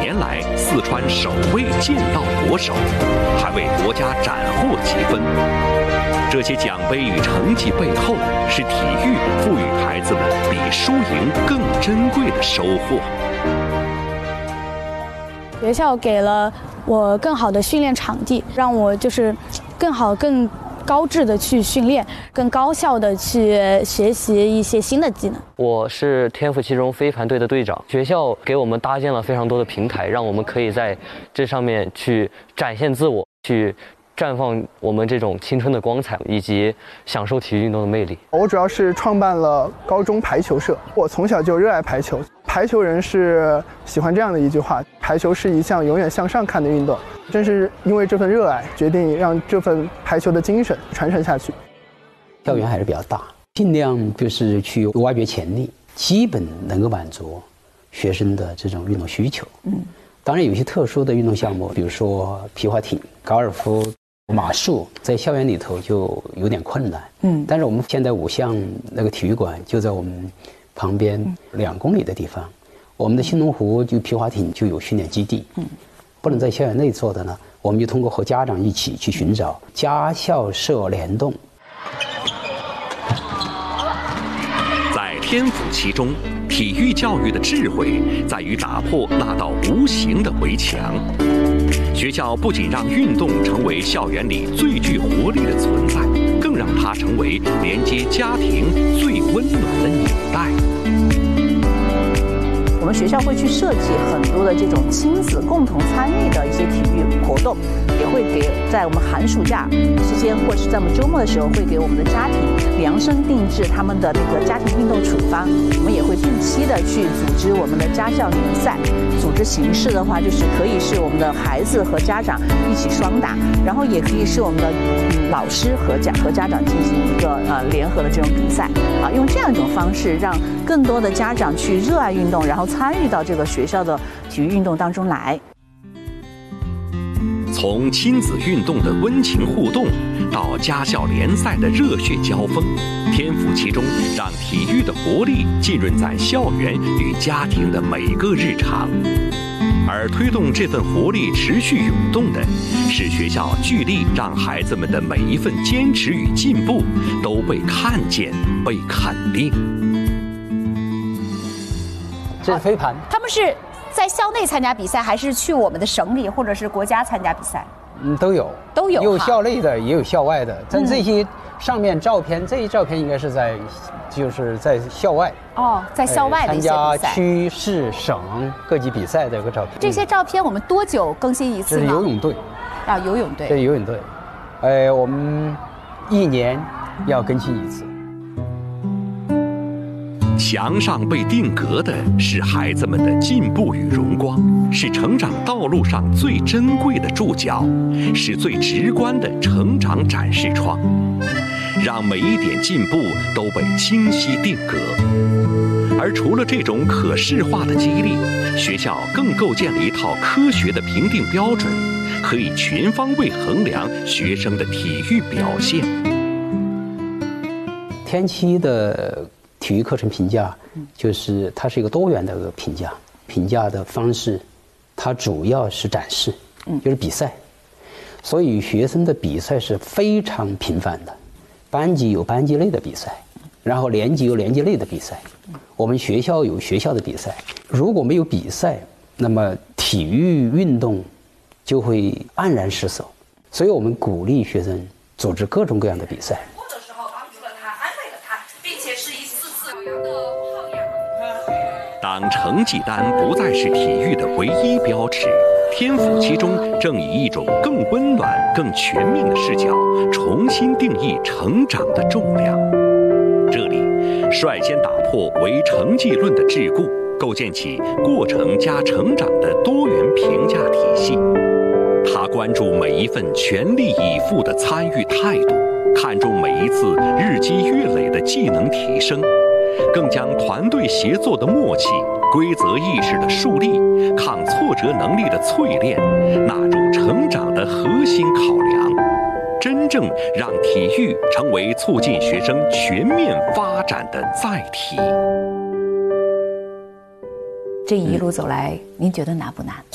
年来四川首位剑道国手，还为国家斩获几分。这些奖杯与成绩背后，是体育赋予孩子们比输赢更珍贵的收获。 学校给了我更好的训练场地，让我更高质的去训练，更高效的去学习一些新的技能。 我是天府七中飞盘队的队长，学校给我们搭建了非常多的平台，让我们可以在这上面去展现自我，去绽放我们这种青春的光彩，以及享受体育运动的魅力。 我主要是创办了高中排球社，我从小就热爱排球。排球人是喜欢这样的一句话：排球是一项永远向上看的运动。正是因为这份热爱，决定让这份排球的精神传承下去。 校园还是比较大，尽量就是去挖掘潜力，基本能够满足学生的这种运动需求。当然有一些特殊的运动项目，比如说皮划艇、高尔夫、马术，在校园里头就有点困难。但是我们现在5项那个体育馆就在我们旁边2公里的地方，我们的新龙湖就皮划艇就有训练基地。不能在校园内做的呢，我们就通过和家长一起去寻找家校社联动。 在天府七中，体育教育的智慧在于打破那道无形的围墙。学校不仅让运动成为校园里最具活力的存在，更让它成为连接家庭最温暖的纽带。 我们学校会去设计很多的这种亲子共同参与的一些体育活动，也会给在我们寒暑假时间或是在我们周末的时候，会给我们的家庭量身定制他们的那个家庭运动处方。我们也会定期的去组织我们的家校联赛，组织形式的话就是可以是我们的孩子和家长一起双打，然后也可以是我们的老师和家长进行一个联合的这种比赛啊，用这样一种方式让更多的家长去热爱运动，然后参与到这个学校的体育运动当中来。 从亲子运动的温情互动，到家校联赛的热血交锋，天府七中让体育的活力浸润在校园与家庭的每个日常。而推动这份活力持续涌动的，是学校聚力让孩子们的每一份坚持与进步都被看见、被肯定。 这是飞盘， 他们是在校内参加比赛，还是去我们的省里或者是国家参加比赛？ 都有，有校内的，也有校外的。但这些上面照片，这一照片应该是就是在校外。 在校外的一些比赛， 参加区市省各级比赛的一个照片。 这些照片我们多久更新一次呢？ 这是游泳队。 游泳队。 对，游泳队。我们1年要更新一次。 墙上被定格的是孩子们的进步与荣光，是成长道路上最珍贵的注脚，是最直观的成长展示窗，让每一点进步都被清晰定格。而除了这种可视化的激励，学校更构建了一套科学的评定标准，可以全方位衡量学生的体育表现。 天七的体育课程评价，就是它是一个多元的一个评价，评价的方式，它主要是展示，就是比赛，所以学生的比赛是非常频繁的，班级有班级内的比赛，然后年级有年级内的比赛，我们学校有学校的比赛。如果没有比赛，那么体育运动就会黯然失色，所以我们鼓励学生组织各种各样的比赛。 当成绩单不再是体育的唯一标尺，天府七中正以一种更温暖、更全面的视角，重新定义成长的重量。这里率先打破唯成绩论的桎梏，构建起过程加成长的多元评价体系。他关注每一份全力以赴的参与态度，看重每一次日积月累的技能提升，更将团队协作的默契、规则意识的树立、抗挫折能力的淬炼纳入成长的核心考量，真正让体育成为促进学生全面发展的载体。 这一路走来，您觉得难不难？